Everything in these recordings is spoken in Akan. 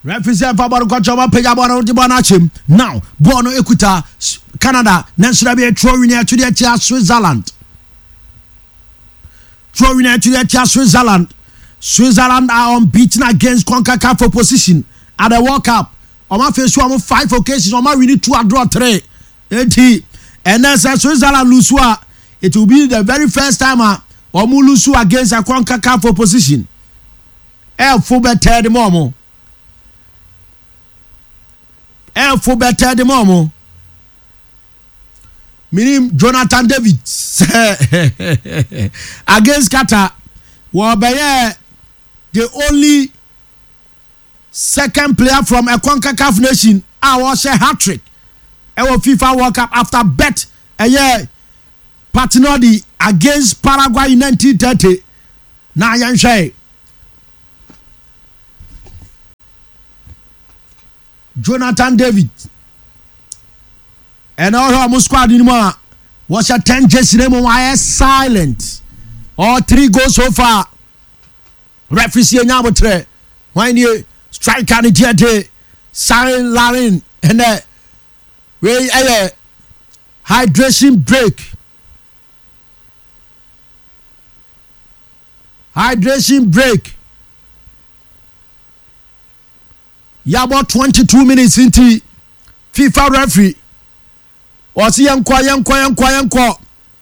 Represent for ball control pega ball the ball achim. Now ball no ekuta Canada nensura be throwing near to the Switzerland. Throwing near to the Switzerland. Switzerland are unbeaten against CONCACAF opposition at the World Cup. Oma face 5 occasions. Oma we need 2 draw 3. And then Switzerland lose, it will be the very first time Omu lose against a CONCACAF opposition. For better the momo. For better the momo. Meaning Jonathan David against Qatar. The only second player from a CONCACAF nation was a hat-trick. Our FIFA World Cup after bet a year Patinodi against Paraguay in 1930. Now yan say Jonathan David and all our squad anymore was a 10 jersey name silent. All 3 goals so far. Referee Nyabotre when you strike on the Sarin Larin and we hydration break. Hydration break. You about 22 minutes into FIFA referee. Was Yanko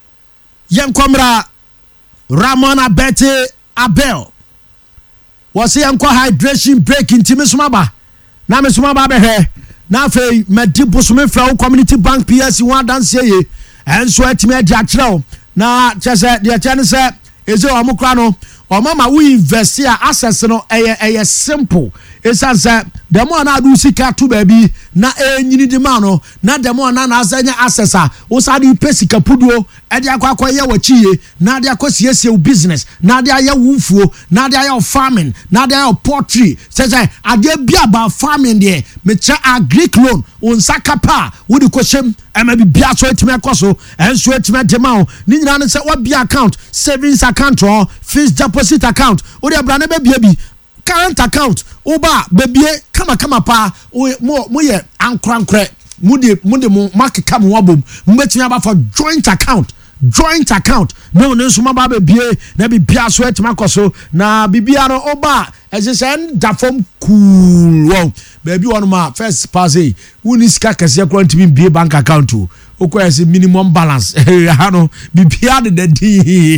Ramon Abete Abel. Was Yanko hydration break into Misumaba. Now Misumaba be na fe medipo some fra community bank PSC one dance ye and so etime agachrew na chese de chene se eze omukra no omama we invest here access no eye simple esan se dem one na do sika to baby na enyini de ma no na dem one na asanya access a wo sa de pesika puduo e de akwa ye wachiye na de akosiesie business na de aye wufuo na de aye farming na de aye poultry say ade bia about farming there me cha agric loan on sakapa wo de kwesem e ma bia so etime koso en so etime de ma ni nyina ne say what bia account savings account or fixed deposit account wo de bra na be bia bi current account oba bebie kama pa mo ye ankrankre mude mo makeka mo wabom mbetimi aba for joint account no nso maba bebie na bibia so etima koso na bibia no oba ezesen da form cool wow baby one ma first pass woni sika kase kwa ntimi bie bank account okwese minimum balance ha no bibia de di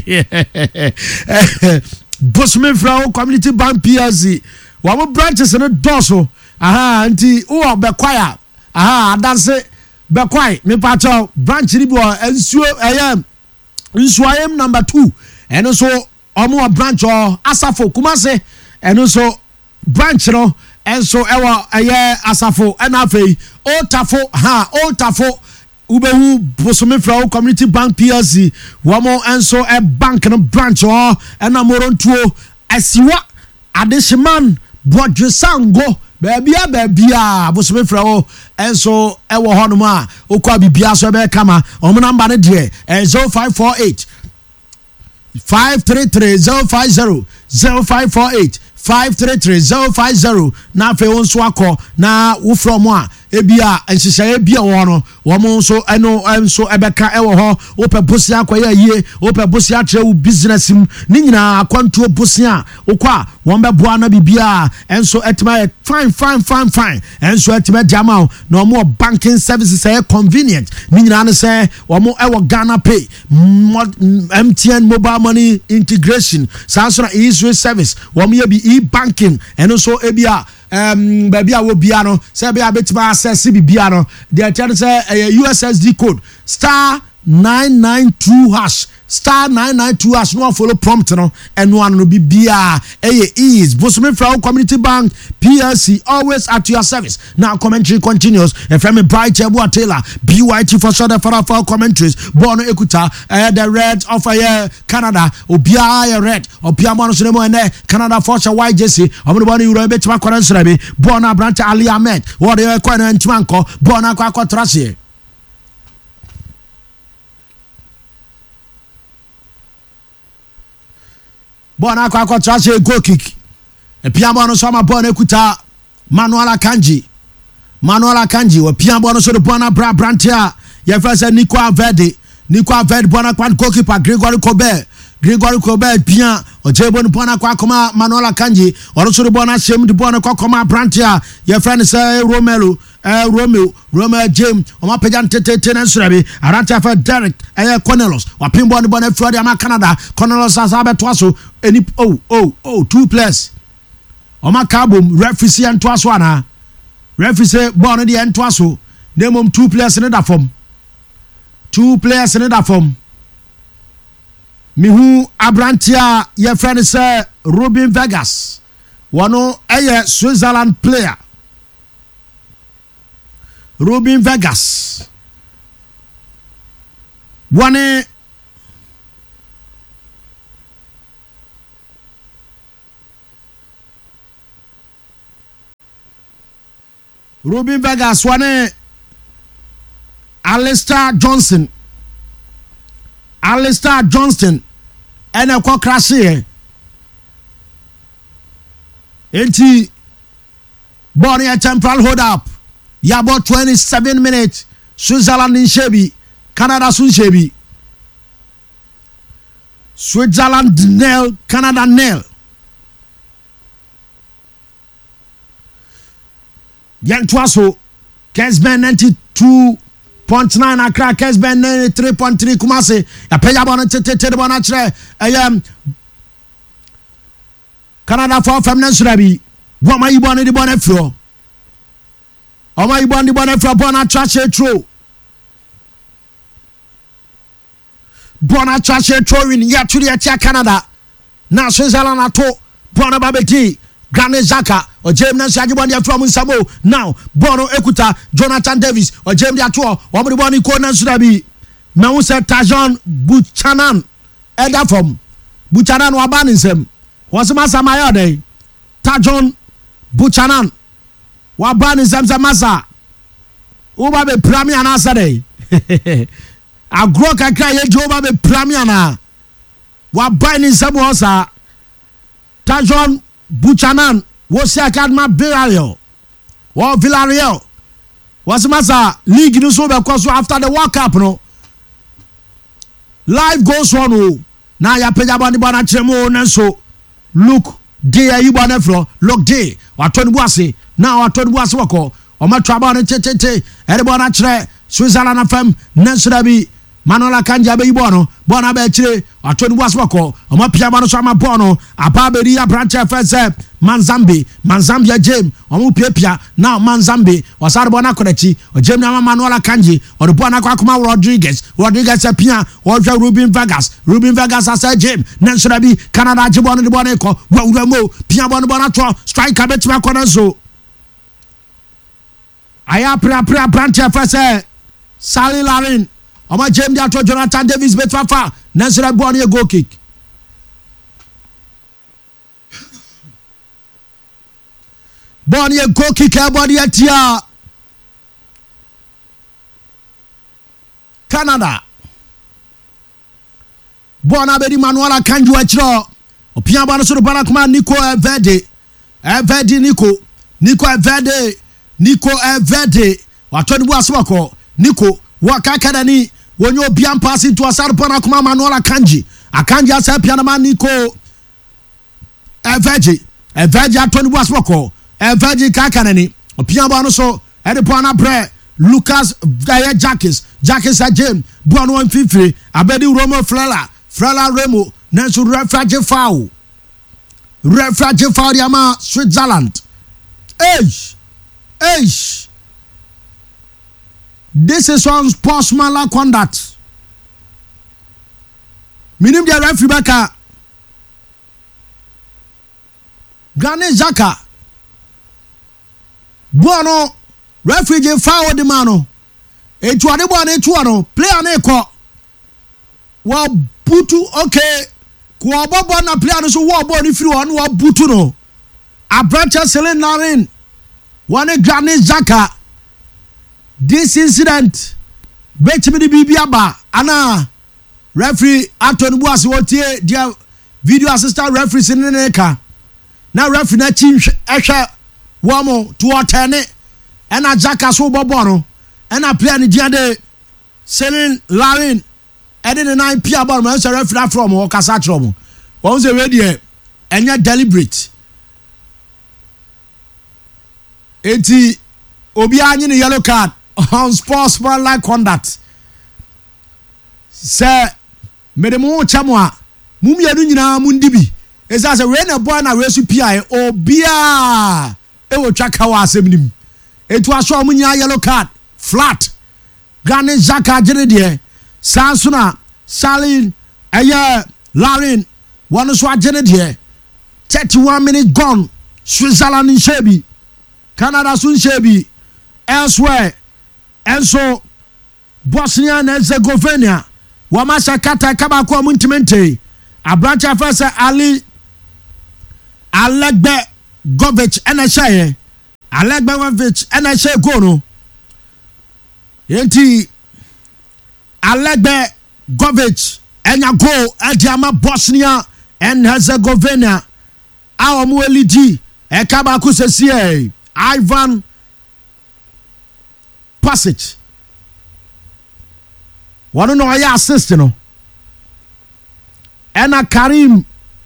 Bosman Flow Community Bank PLC. What branches in a dorsal? Auntie, oh, Bequire. That's it. Bequire, me patrol, branch ribo, and so I am number 2. And also, more branch or Asafo Kumase, and also branch, and so our Asafo, and Afe, old Tafo. Ubehu Bosome Flow Community Bank PLC wamo enso a bank and branch or and amoron tuo asiwa adeshiman bodresango baby Bosome Flow enso ewo honoma okwa bibia so be kama omo number ne de 0548 533 050 0548 533 na fe wonso akọ na wo from a ebia enhyehyɛ ebia wo no so eno enso ebeka ewo ho wo pe bosia akoya yie wo pe bosia atre wo business mu ni nyina akwanto bosia okwa won be boa na bibia enso etima fine enso etima diamao na omo banking services convenient ni nyina ne se omo ewo Ghana Pay MTN mobile money integration sansona easy service omo ye bi e-banking enso ebia baby I will be ano say be abetima access bibia no the tell say USSD code *992# *992# no follow prompt no and one no bibia is Bosome Flow Community Bank PLC always at your service. Now commentary continues and from Bright Ebu Taylor BYT for short for commentaries Bono Ekuta the Red of Canada Obia Red Obia Monosinemo and Canada for YJC Omebani Euro betima Koransrabi Bona Branch Ali Ahmed what they quite an Timanko Bona Kwako Trasie. Bona kwa trash goal kick. E piamo no so ma bona ekuta Manuel Akanji wa pia bono so de bona brantia ye first Nico Avedi bona kwan goalkeeper Gregory Colbert pia ojebon bona kwa koma Manuel Akanji oro so de bona shem de bona kwa koma brantia ye friend say Romeo James o ma pejan tete na surabi aranta fa Derek Cornelius wa pin bona Florida ma Canada Cornelius asabeto aso eni 2 players o ma kabum referee ento aso ana referee say ball no dey ento aso demom 2 players in that form mihu abrantia ye friend say Robin Vegas wano Switzerland player Robin Vegas one Robin Vegas one Alistair Johnston ene kwa crash here enti Bonnie temporal hold up ya about 27 minutes Switzerland in Shebi Canada sun Shebi Switzerland nil Canada nil Yentwaso Kesben 92.9 Accra Kesben 93.3 Kumasi ya peja bona tete bona chre Canada for feminine surabi wama ibone di bona fro Oma ibone di bona fro bona trash tro win ya to the Canada na Switzerland ato bona babeti Granit Xhaka or James Nancy from Sabo now Bono Ekuta Jonathan Davis or James Atua or the one corner should be Mausa Tajon Buchanan Eda from Buchanan Wabanism was Masa Mayode Tajon Buchanan Wabanism Masa Uba be Pramian Asade a groka cry Joba be Pramiana Wabanism was Tajon Buchanan was a Cadma Villarreal or Villarreal was Massa League in so because after the World Cup no life goes on now ya peja bani bana chemo nenso look there you bana floor look there watoni buase now watoni buase wako o ma traba no tete e bona chre Switzerland afam nenso da bi Manuel Akanji abe ibono bona be chire atoni buase wako o ma pia bana so ama bono apa be ria branch first Manzambia James omu pia now Manzambi wasare bona korechi o James na Manuel Akanji o bona kwa kuma Rodriguez pia o Robin Vegas asa James nensura bi Canada jibona de bona ko wuramo pia bona to striker betima kona so aya pra branch first Sally Larin o ma James dia to Jonathan Davis betfa nensura bona e goal kick Bonnie a goal kicker body at ya Canada Bona bedi Manuel Akanji wachiro opia bana so bana kuma Nico Everde watoni bu aswako Nico wakaka ni wonyo obia pass into asar bana kuma Manuel Akanji asa pia na man Nico Everde atoni bu aswako Everde kakanani opia bana so ede bana bre Lucas Jacques James Bono 150 abedi Romo Frela Remo Nansu refrage foul yama Switzerland age this is one sportsmanlike conduct minim dia referee baka Granit Xhaka Bono referee foul the mano etu ade bo na etu ano player na ekọ wa butu okay ko obobo na player no so wa bo ni free one wa butu no abrancha selling narin one Granit Xhaka this incident betimi di bibia ba ana referee Anthony Buasi wotie dia video assistant referee sineka na referee na chi ehwe womo to otene ena Jaka so bobo ena player ni dia de Selin Larin ede ne 9 pia ball man say referee from o kasa trom won say we de enya deliberate enti obi anyi ne yellow card on sportsmanlike conduct say medemo chamwa mumienu nyina mundibi esa say we na boy na we su pia obia e wo twaka wa asemnim etu aso munya yellow card flat Granit Xhaka jere de Sansuna Salin Larin one so ajene de 31 minutes gone Switzerland in Shebi Canada soon Shebi elsewhere and so Bosnia and Herzegovina Wamasha Kata Kabako Muntimente Abrancha first Ali Alegbe Govic NHA Alegbe Govic NHA Gono Yenti Alegbe Govic enya go Adiama Bosnia and Herzegovina Awamu eliji Ekabaku sesie Ivan Pasic Wano no ya assist no ena Karim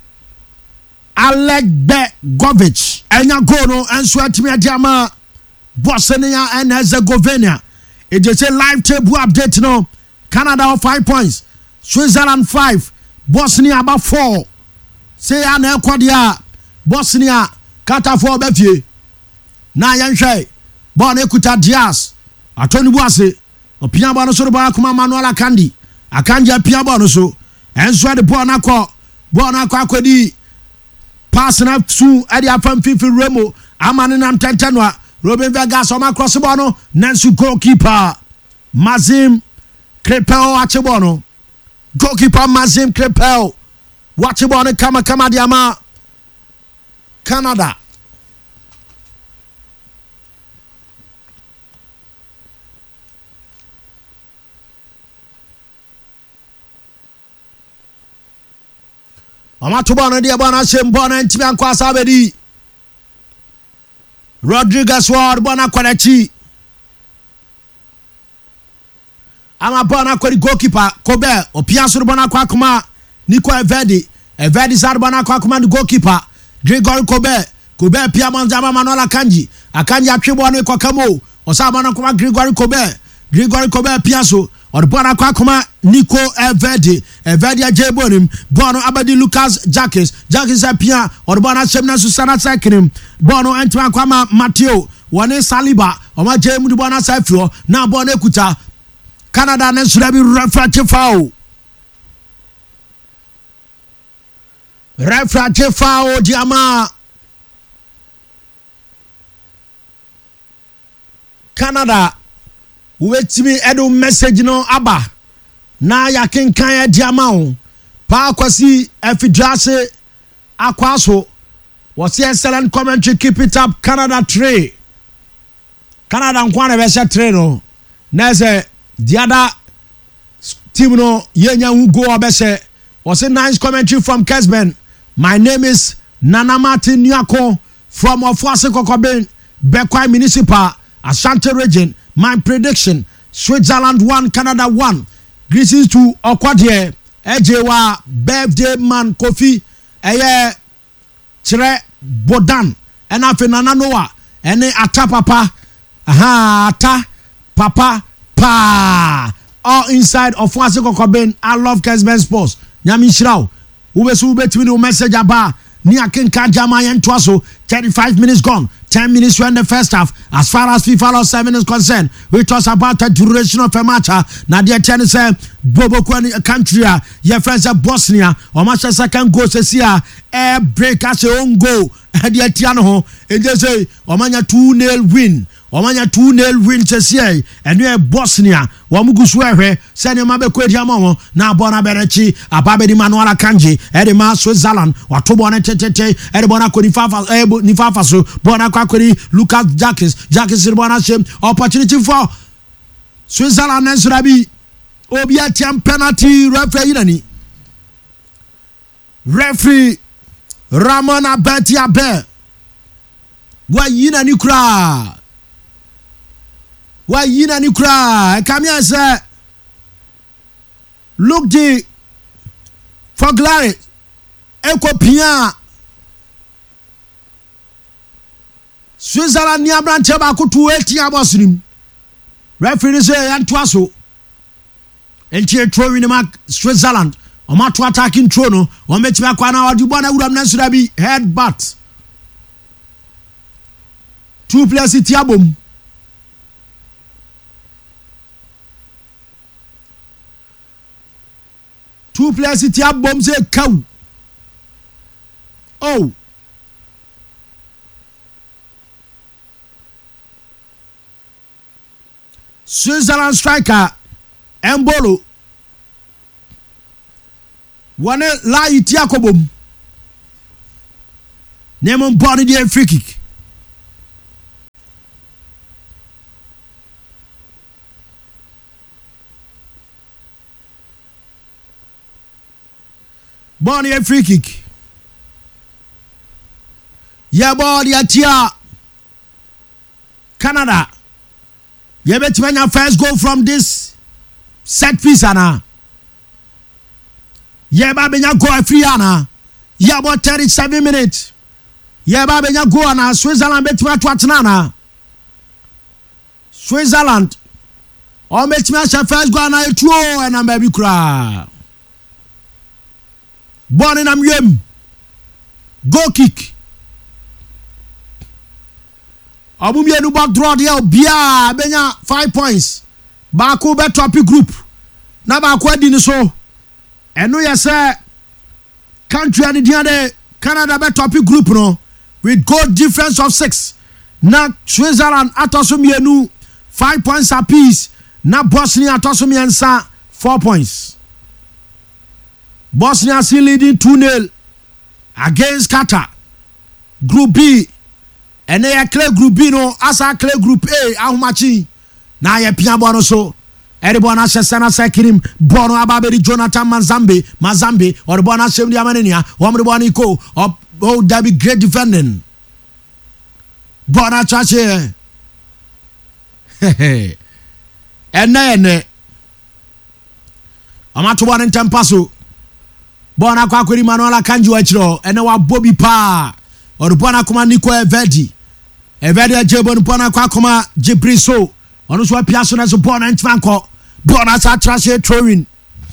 Alegbe Govic enya go no enso atimi Adiama Bosnia and Herzegovina. It just a live table update no. Canada 5 points, Switzerland 5, Bosnia about 4. Say an Ecuador, Bosnia Kata 4 befie. Na yanhwe. Bon Ekuta Diaz. Atoni Boase. Opia bono so ba kuma Manuel Akanji. Akanji apia bono so. Enso de ball na akodi. Pass na su ade afam fifi Remo. Amane nam tentenwa. Robin Vegas on my crossbono, Nancy goalkeeper Mazim Krepel Achebono. Goalkeeper Mazim Krepel. Wachebono kama diama Canada. Amatobono dia bana shembona ntimi ankwasa abedi. Rodriguez Ward bona kwalachi ama bona kwali goalkeeper Kobe opiaso bona kwa kuma Nico Evedi sar bona kwa kuma goalkeeper Gregory Kobe pia manjama Manuel Akanji atwe bona kwa kamo osa bona kuma Gregory Kobe piaso or bona kwa kuma Nico Evedi ajebonim bono abadi Lucas Jacques apia or bona shemna Susana Sakinim bono entwa kwa Matteo one Saliba oma jemu di bona safio na bono ekuta Canada ne sura bi refrache fao diama Canada wetimi edo message no aba na yakenkan diama o pa kwasi efidrase akwaso was excellent commentary. Keep it up, Canada 3. Canada nkwana bese 3 no. Na say the other team no yenya go obese. Was a nice commentary from Kesben. My name is Nana Martin Nyako from Ofuase Kokoben, Bekwai Municipal, Ashanti region. My prediction: Switzerland 1, Canada 1. Greetings to Okwadie, Ejewa, birthday man Kofi, Chere Bodan, and afe Nana Noah, ene ata papa, ata papa pa, all inside of Ofuase Kokoben. I love Kesben Sports. Nyami Shirao, ube timi message aba ni akenka jama yen twaso. 35 minutes gone, 10 minutes when the first half. As far as FIFA Law 7 is concerned, we talk about the duration of a match. Now the tennis Bobo country, your friends at Bosnia, or match a second goal says here, air break as your own goal. And the Tiano, and they say, Omania 2-0 win. Omanya 2-0 win chesiye enu Bosnia wamugu swehe sene mabe kwedi amomo na bona berechi ababe di Manuel Akanji edi ma Switzerland watu bona tetete edi bona kodi nifafa so bona kwa kodi Lucas Jacques bona shem opportunity for Switzerland and Surabi obi atiam penalty referee yinani referee Ramon Abeti Abe wa yina ni kura come here say look the for glory ekopia Switzerland ni abranche ba ko 280 abosrim referee say yantoaso enti throw in mark Switzerland o ma to attacking throw no o metima akwa na odi bona wuram na sura bi head bat 2 players tiabom say cow oh Switzerland striker Embolo one la itiakobom Nemon body the free kick Bonnie a free kick. Yeah, body at ya. Canada. You bet when your first goal from this set piece, Anna. Yeah, baby, you go free, Anna. Yeah, about 37 minutes. Yeah, baby, you go, Anna. Switzerland bet me at Nana. Switzerland. Or bet me at your first goal, Anna. It's true, and I'm baby cry. Born in Amyem. Go kick. Abumye nu back draw there bia benya 5 points. Baako be topic group. Na baako adi ni so. Eno ye say country ani dia de Canada be topic group no with goal difference of 6. Na Switzerland atoso mienu 5 points apiece. Na Bosnia atoso miensa 4 points. Bosnia still leading 2-0 against Qatar. Group B. And they clear Group B no as I clear Group A. Ahumachi. Na ye pia bono so. Everybody shesana sekirim bono ababeri Jonathan Mazambe or the bona shem diamanenia. Omri boni ko. Oh, that be great defending. Bona chache. Ene. Amatu one in Tempaso. Bona kwa kweri Manuela Kanji wachiro ene wa Bobby pa orubona kuma Nico Evedi ajebo bona kwa kuma Jibriso onu so piaso na so bona ntfanko bona sa trashe throwing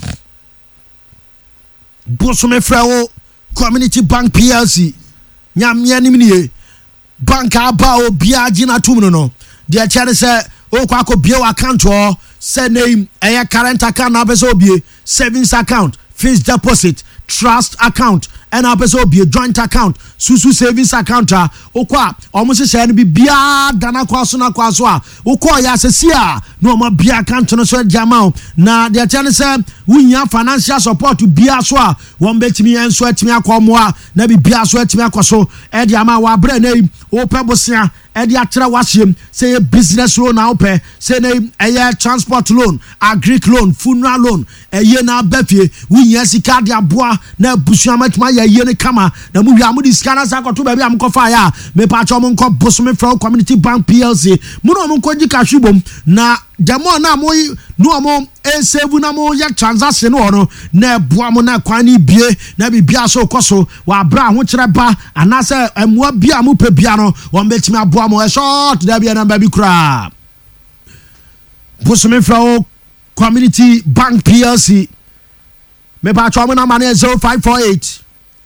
Bosume Frewo Community Bank PLC nyamye nimnie bank aba obia gina tumno no de chere se o kwa ko bie account o say name current account na beso bie savings account fixed deposit trust account and also be a joint account susu savings account okwa almost say no be bia dana kwaso na kwaso a okwa ya sesia no ma bia account no so jama na the chance say wunya financial support bia so a won betimi enso atimi akomo na be bia so atimi akoso e dia ma wa bra na ope bosia e dia kira wasiem say business loan na ope say na transport loan agric loan funeral loan ye na bafie wunya sika dia boa na busuama matma ye ne kama na mu wi amudi sika na sakoto ba bi am kofa ya me pa cho mo nko Bosume Frewo Community Bank PLC mu no mo nko jika hwibom na demo na mo no mo save na mo ya transaction no na boa mo na kwani bie na bibia so koso wa bra ho kire ba anase emwa bia mo pe bia no wo betimi aboa mo short da bia na ba bi kra Bosume Frewo Community Bank PLC me pa cho mo na mane 0548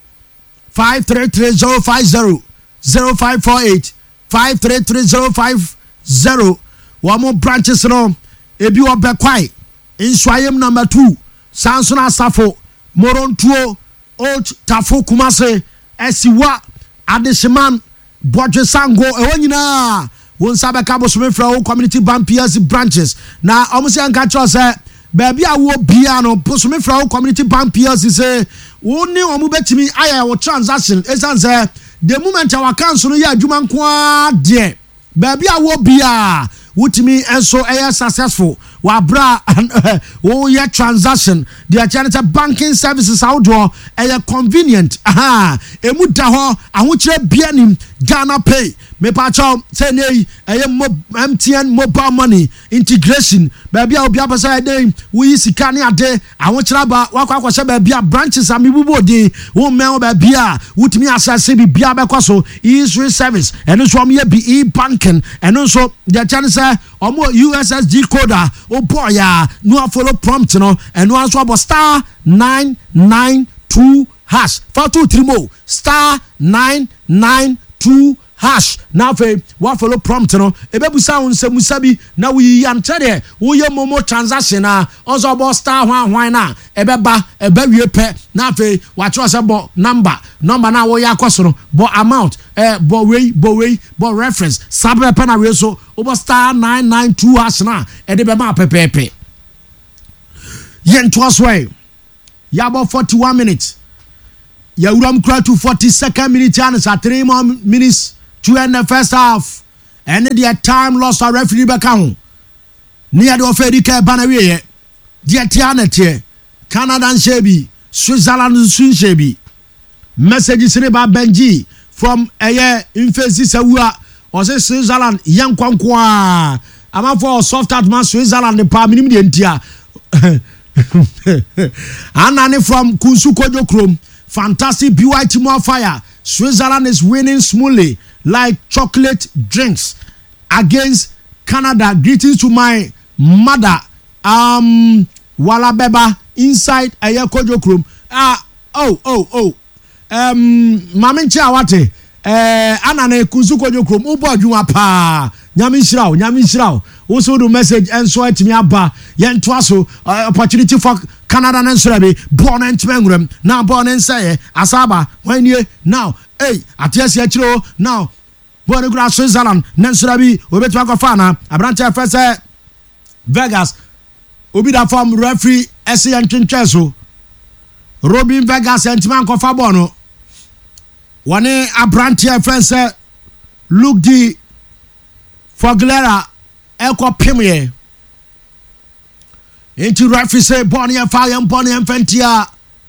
533050 0548 533050 one branches no ebi obekwai inswayem number 2 Sansona Safo Morontuo Old Tafo Kumase Esiwa Adeshiman Bodje Sango ewanyina won sabeka Bosume Frewo Community Bank PLC branches na almost anka cho say baby a wo bia no Bosume Frewo Community Bank PLC say woni omu betimi aya wo transaction esanse the moment our council no ya adwuma nko de baby a wo bia wutimi enso successful wa bra wo ye transaction the charity banking services outdoor convenient emu da ho ahokire bia nim Ghana Pay me pacho say nay MTN mobile money integration baby obi apasa dey we sika ne ade awochiraba wakwa kwose baby branches amibubo dey wo men baby a wutimi asase bibia bekoso e-street service eno so am ye bi e-banking eno so the chance say omo USSD coder o boy ya no follow prompt no eno anso abo star 992 hash 423 mo star 992 hash now fe wa follow prompt no ebebusa unsemusa bi na we antede wo ye momo transaction na also about star hwan na ebeba ebawie pe na fe wa cho se bo number na wo ya kwosoro bo amount bo reference sabe pe na we so obo star 992 hash na edebe ma pepepe yen to aswe ya about 41 minutes ya uram kra to 42nd minute and 3 more minutes to end the first half and the time lost our referee back home near the Ofedika Banawe dear Tianete Canada Shebi Switzerland Sun Shebi messages about Benji from a year in faces or say Switzerland young Kwankwa I'm for soft atmosphere Switzerland the Paminim India and from Kunsuko Chrome fantastic BYT more fire Switzerland is winning smoothly like chocolate drinks against Canada. Greetings to my mother Walabeba inside Ayakojo Krum. Mamin Chawate Anane Kuzukojo Krum Ubo Juma pa Nyamishirao also the message and so it me abba yen twaso opportunity for Canada and Surabi born and Tmengram now born and say Asaba when you now hey atiasi achiro now born in Switzerland Nansurabi obetwa fana abrante first Vegas obi da form referee SCN Chincheso Robin Vegas sentiment ko fa bono one abrante first look the Foglera Eko Premier into referee say Bonnie and Fire and Bonnie and Fentia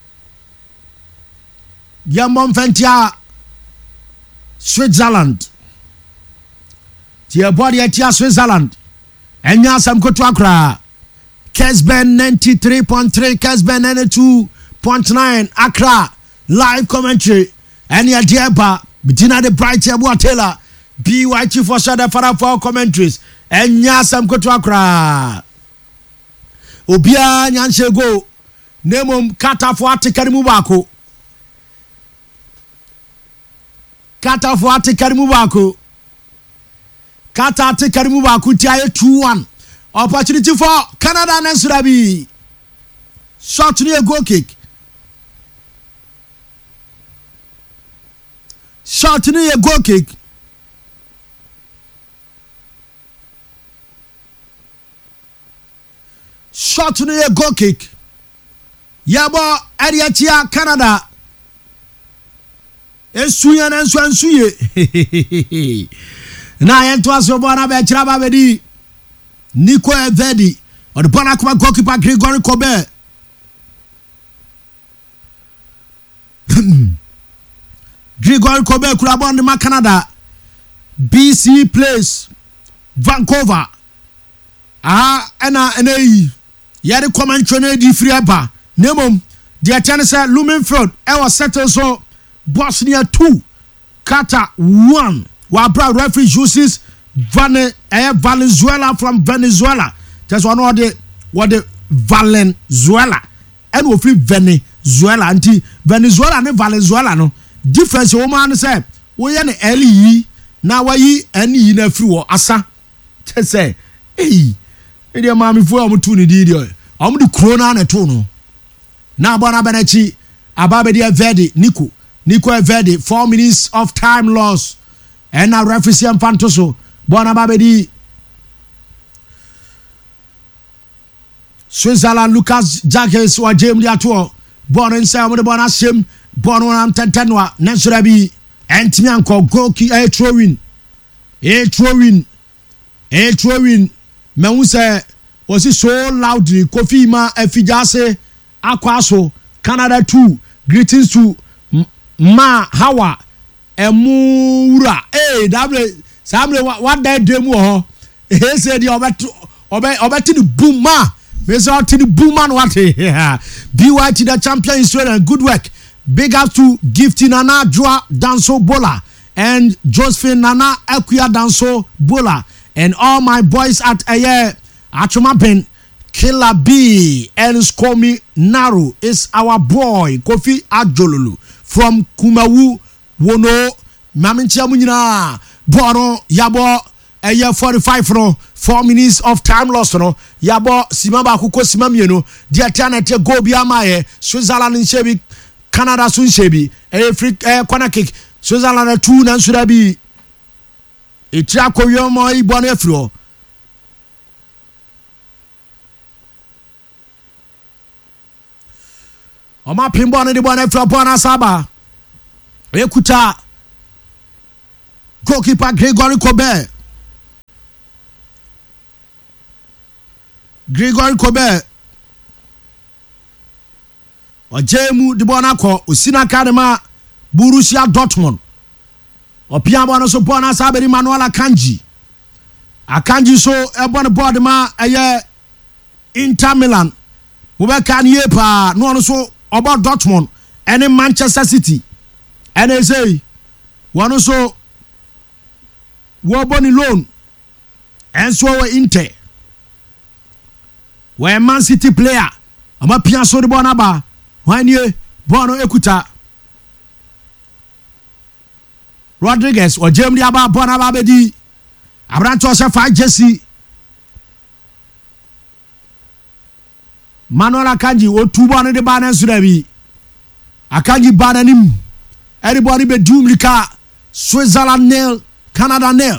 Yamon Fentia Switzerland Tia body at Switzerland and Yasam Kotwakra Kesben 93.3 Kesben 92.9 Accra live commentary and ya Diaba Bettina the Bright Yabua Taylor BYT for Shada for commentaries and Yasam Kotwakra Obia Nyanshe go Nemum Kata for Atikarimu Bako Kata for Atikarimu Bako Kata Atikarimu Baku Tiaye 2-1 opportunity for Canada and Surabi shot near goal kick shot near goal kick shot near goal kick Yabo Ariatia Canada Esuyan and Swansuye na yentwas obona be chiraba bedi Nico Evedi or the Bonakuma goalkeeper Gregory Colbert Gregory Colbert Kurabon de Canada BC Place Vancouver ena yare commentary di free aba nemom the chance Lumenfield e was settled so Bosnia 2 Qatar 1 wa bra referee uses Venezuela from Venezuela just one of the Valenzuela and we free Venezuela anti Venezuela and Valenzuela no difference woman say we yan early na wayi ani na free wo asa say eh e mama fo am tu ni di am di corona na to no na bona benachi ababedi Verde Nico Verde 4 minutes of time loss and now referee Fantoso bona babedi Switzerland Lucas Jacques wa James Liato bon en say mo de bona shem bon won tentenwa Nansurabi entimi anko goal ki a throwing me say was it so loudly Kofi ma afijase akwaso Canada 2 greetings to Ma Hawa emura double samle what that demo ho he said the obeti the boom ma me say out the boom man what BYT the champion Israel, good work. Big up to Gifty Nana Joa Danso Bola and Josephine Nana Akuya Danso Bola and all my boys at Achuma Ben Killer B and Skomi Naru is our boy Kofi Ajolulu from Kumawu Wono Mamintia Munina Boro Yabo 45 no 4 minutes of time lost no Yabo Simaba Kuko Simamieno dia Tianete go biamaye Switzerland in Shebi Canada sun shebi free corner kick Switzerland 2 nan should be etia koyomo ibon afro Oma pimbo ne de bon afro bona saba ekuta goalkeeper Gregory Colbert Ojemu di bona ko osina kadema Borussia Dortmund opia bona so bona saberi Manuel Akanji so e bona board ma Inter Milan wo be kan ye pa no so about Dortmund and Manchester City and they say one so wo boni loan and so we Inter we Man City player ama pia so di bona ba when you bono ekuta Rodriguez or Germany about Bona Babedi Abranto Safa Jesse Manuel Akanji o 2 bon de banan Sudabi Akanji bananim everybody be Dumrika Switzerland nil Canada nil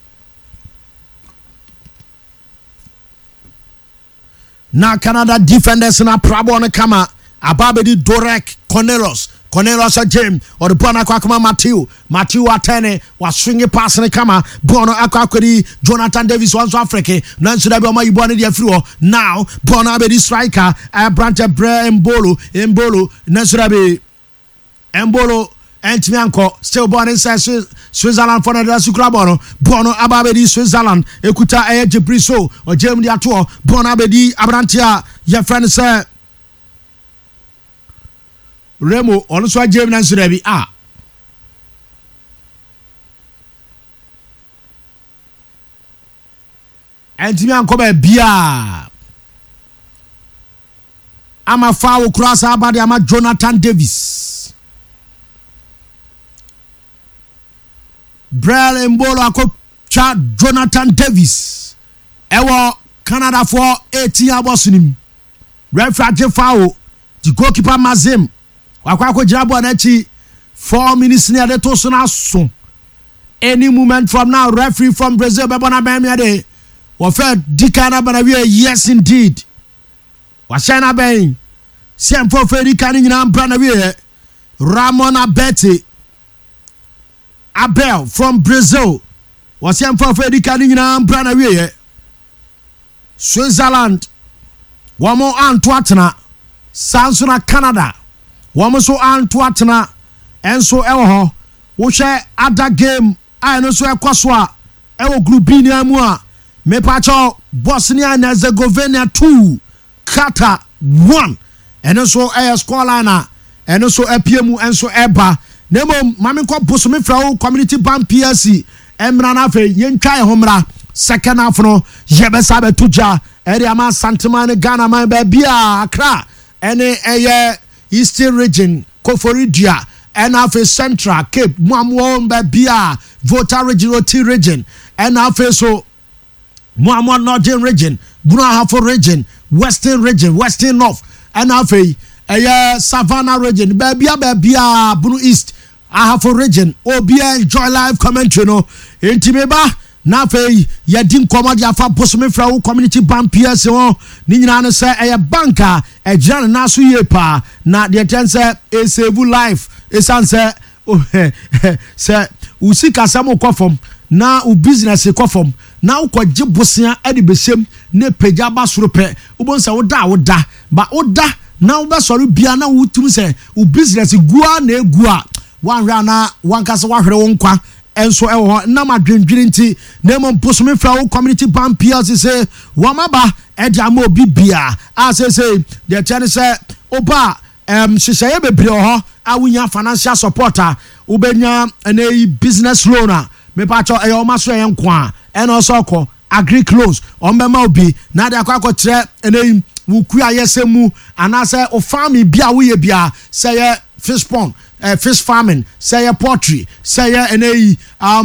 na Canada defenders na Prabon Kama Ababedi Dorek Cornelius James or the Bona Kwakama Matthew Atene was swinging past the Kama Bono Akwakuri Jonathan Davis once Africa Nan Sudabi Oma Iboni dia fluo now Bona Abedi striker Brante Bre Mbolo Nan Sudabi Mbolo Entimianko still born in Switzerland for the Sukrabono Bono Ababedi Switzerland Ekuta Jibriso or Germany Atuo Bona Abedi Abrantia your friend sir Remo on so James nan so dabi Entimi anko ba bia ama fawo cross abade ama Jonathan Davis Brel Mbolo akop cha Jonathan Davis ewo Canada for 18 abosunim referee fawo the goalkeeper Mazim Wakwako Jabo Nachi 4 minutes near the Tosuna so. Any moment from now, referee from Brazil, Babona Bamiade, Wafer Dikana Banavia, yes indeed. Washana Bain, Siampo Freddy Cunningham Branavia, Ramon Abel from Brazil, Wasiampo Freddy Cunningham Branavia, Switzerland, one more Antoatana, Sansuna Canada. Woman so Antoatana and so ewo wo hwe other game I no so ekoswa ewo group B ni amua me pacho Bosnia and Herzegovina 2 Qatar 1 and so scoreline and so apiemu and so eba nemo mame ko bosomi fra community bank PLC emra na fe yentwa ehomra second half no yebesa betuja area ma Santimane Ghana man ba bia Accra ene Eastern region, Koforidia, and Alpha Central, Cape, Mwamwon Babia, Volta region, T region, and Alpha so Mwamwon Northern region, Brunahafo region, Western North, and Alpha Savannah region, Babia, Bunu East, Ahafo region, Obia enjoy live commentary no, Intimeba. Na fe yedim komodi afa bosome fra wo community bank PS ho ni nyina no se banka ejira na so ye pa na de tense save life esanse se usika sam kwafom na u business kwafom na ukwaje bosia ade besem ne peja ba soro pe ubonsa woda ba oda na wo be soro bia na wutum se u business gua na egua one rana one kasa wa hwere wo nkwa enso ewo ho na madwendwiri nti na mo bosome fra wo community bank PLC say wamaba e dia ma obi bia as say the chance say oba hyehyɛ bebre ho awunya financial supporter ubenya ene business loan me pa cho eyo ma so yen kwa and also ko agri close ombema obi na de akwa kire ene wuku ayesemu anase o farm bia wo ye bia say fish pond fish farming say poultry say ene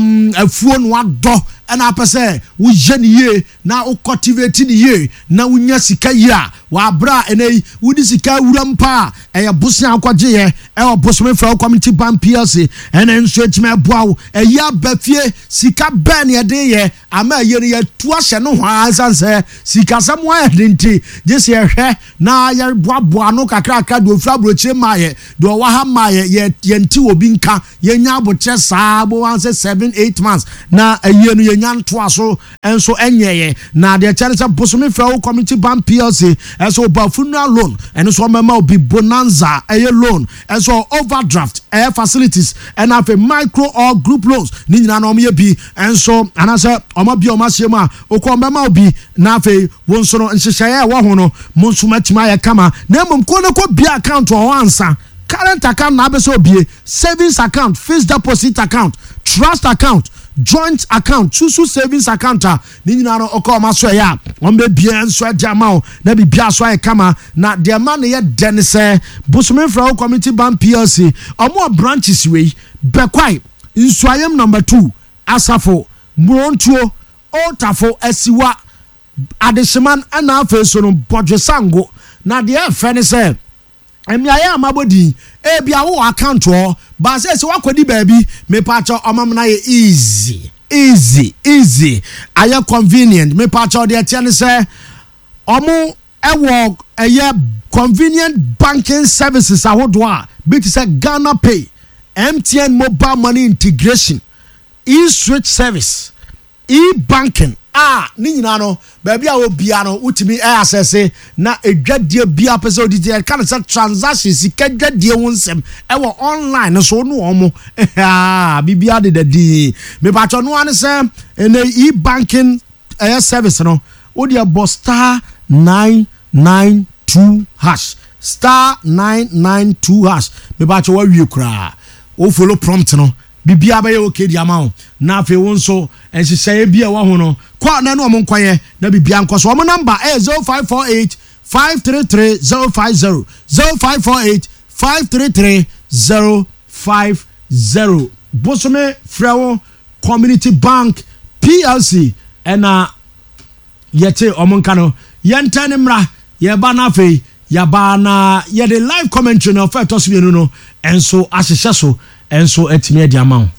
afuo no ado and apese wo je ye na o cultivate ni ye na wunya sika ye a wa bra ene wudi sika wurampa bosia akwaje ye bosome fra community bank PLC ene nso etime boawo ya bafie sika ben ye de ye ama ye ne tu ahye no hwa sanse sika samo ya denti je se hwe na ye boaboa no kakra do fra brochire maye do wa ha maye ye nti obi nka ye nya abotre saa bo wan say 7-8 months na ye no ye nya ntoa so enso enyeye na de charity bosome fra community bank PLC enso ba funeral loan enso mema obi bonanza loan enso overdraft facilities and have a micro or group loans ni nyina no me bi enso anase omo bi omo asem a okọ mema obi na afi wonso no nhyehyeye wo ho no monso matima ya kama na mom ko ne ko bi account o ansa current account na be so obie savings account fixed deposit account trust account joint account susu savings account ni nyina no okọ ma so ya on be bia nso adjama na bi bia so kama na de ma ne ye den se bosome fra community bank PLC omo branches we bekwai nsuayem number 2 asafo murontuo otafo asiwa adeshiman ana afeso no bodwesango na de afene se emiaya amabodi bia wo account o ba say se wakodi baabi me pacho omamna ye easy aya convenient me pacho de tiane se omo ewo eye convenient banking services ahodo a bit say Ghana Pay, MTN mobile money integration, e-switch service, e-banking ni nyina no baabi a obia no utimi access na edwadie bia pese odite kan say transactions sikadwadie wonsem ewo online so no omo bibia de dadi me pacho no ane say ene e-banking service no odia bo star 992 hash star 992 hash me pacho wa wie kura o follow prompt no bibia ba ye okay di amount na afi wonso enhyehyeye bia wa ho no kwa na no omonkwaye na bibia nkoso omo number 0548 533 050 0548 533 050 bosome frewo community bank PLC ena yete omonka no yentane mra ye ba na afi ya ba na ye the live commentary no fa to so no enso ahyehye so enso etime di amount